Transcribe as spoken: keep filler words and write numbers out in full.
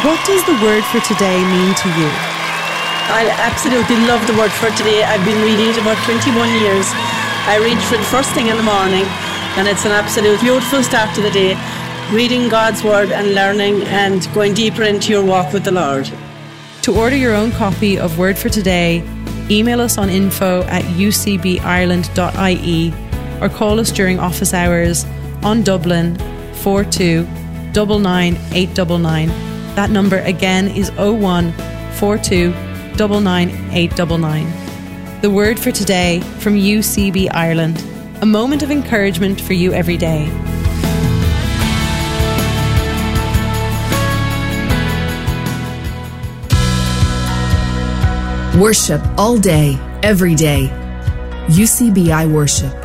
What does the word for today mean to you? I absolutely love the word for today. I've been reading it about twenty-one years. I read for the first thing in the morning, and it's an absolute beautiful start to the day. Reading God's word and learning and going deeper into your walk with the Lord. To order your own copy of Word for Today, email us on info at u c b ireland dot i e or call us during office hours on Dublin four two nine nine eight nine nine. That number again is oh one four two nine nine eight nine nine. The Word for Today from U C B Ireland. A moment of encouragement for you every day. Worship all day, every day. U C B I Worship.